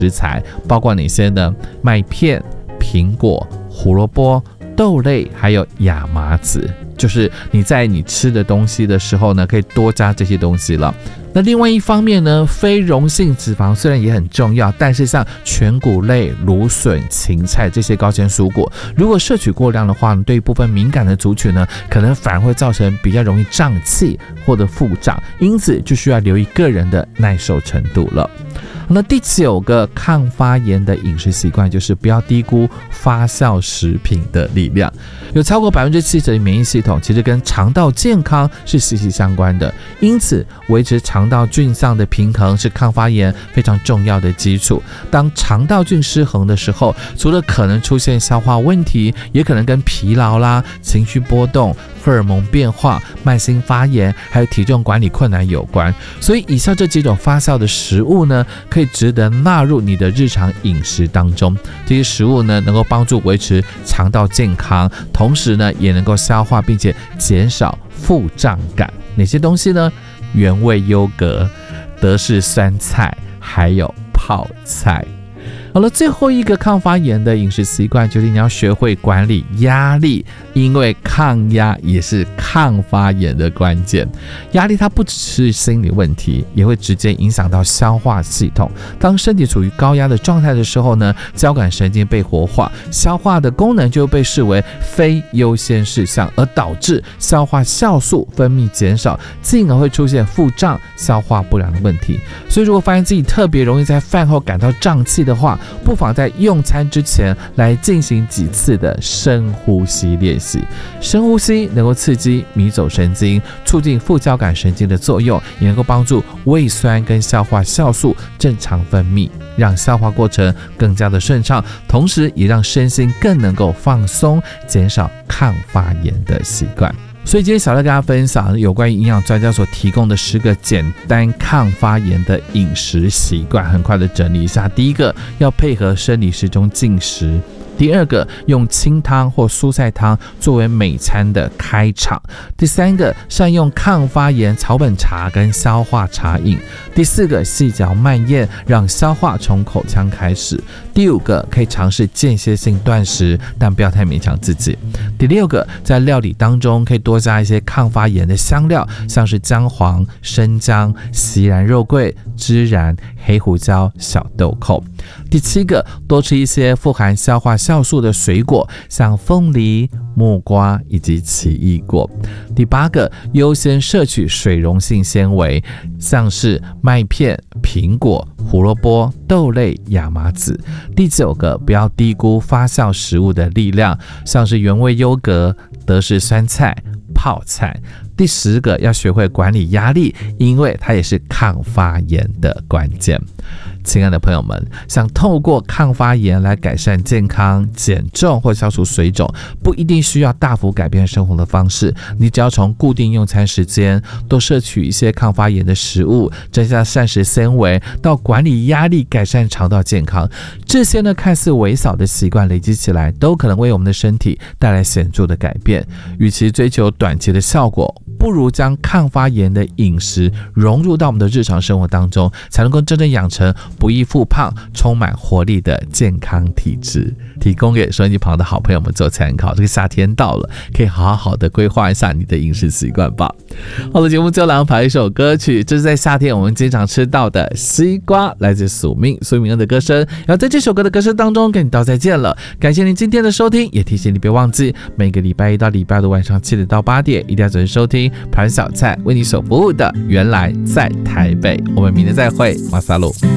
食材，包括哪些呢？麦片、苹果、胡萝卜、豆类，还有亚麻籽，就是你在你吃的东西的时候呢，可以多加这些东西了。那另外一方面呢，非溶性脂肪虽然也很重要，但是像全谷类、芦笋、芹菜这些高纤蔬果，如果摄取过量的话呢，对于部分敏感的族群呢，可能反而会造成比较容易胀气或者腹胀，因此就需要留意个人的耐受程度了。那第9个抗发炎的饮食习惯就是不要低估发酵食品的力量。有超过70%的免疫系统其实跟肠道健康是息息相关的，因此维持肠道菌相的平衡是抗发炎非常重要的基础。当肠道菌失衡的时候，除了可能出现消化问题，也可能跟疲劳啦、情绪波动、荷尔蒙变化、慢性发炎还有体重管理困难有关。所以以下这几种发酵的食物呢，可以值得纳入你的日常饮食当中。这些食物呢，能够帮助维持肠道健康，同时呢，也能够消化并且减少腹胀感。哪些东西呢？原味优格、德式酸菜，还有泡菜。好了，最后一个抗发炎的饮食习惯就是你要学会管理压力，因为抗压也是抗发炎的关键。压力它不只是心理问题，也会直接影响到消化系统。当身体处于高压的状态的时候呢，交感神经被活化，消化的功能就被视为非优先事项，而导致消化酵素分泌减少，进而会出现腹胀、消化不良的问题。所以如果发现自己特别容易在饭后感到胀气的话，不妨在用餐之前来进行几次的深呼吸练习。深呼吸能够刺激迷走神经，促进副交感神经的作用，也能够帮助胃酸跟消化酵素正常分泌，让消化过程更加的顺畅，同时也让身心更能够放松，减少抗发炎的习惯。所以今天小乐跟大家分享有关于营养专家所提供的10个简单抗发炎的饮食习惯，很快的整理一下。第一个，要配合生理时钟进食。第二个，用清汤或蔬菜汤作为每餐的开场。第三个，善用抗发炎草本茶跟消化茶饮。第四个，细嚼慢咽，让消化从口腔开始。第五个，可以尝试间歇性断食，但不要太勉强自己。第六个，在料理当中可以多加一些抗发炎的香料，像是姜黄、生姜、锡兰肉桂、孜然、黑胡椒、小豆蔻。第七个，多吃一些富含消化酵素的水果，像凤梨、木瓜以及奇异果。第八个，优先摄取水溶性纤维，像是麦片、苹果、胡萝卜、豆类、亚麻籽。第九个，不要低估发酵食物的力量，像是原味优格、德式酸菜、泡菜。第10个，要学会管理压力，因为它也是抗发炎的关键。亲爱的朋友们，想透过抗发炎来改善健康、减重或消除水肿，不一定需要大幅改变生活的方式，你只要从固定用餐时间，多摄取一些抗发炎的食物，增加膳食纤维，到管理压力、改善肠道健康，这些呢看似微小的习惯累积起来，都可能为我们的身体带来显著的改变。与其追求短期的效果，不如将抗发炎的饮食融入到我们的日常生活当中，才能够真正养成不易复胖、充满活力的健康体质。提供给收音机旁的好朋友们做参考。这个夏天到了，可以好好的规划一下你的饮食习惯吧。好的，节目最后来安排一首歌曲，这是在夏天我们经常吃到的西瓜，来自苏明恩的歌声。然后在这首歌的歌声当中跟你道再见了，感谢您今天的收听，也提醒你别忘记每个礼拜一到礼拜的晚上7点到8点，一定要准时收听盘小菜为你所服务的原来在台北。我们明天再会，马萨路。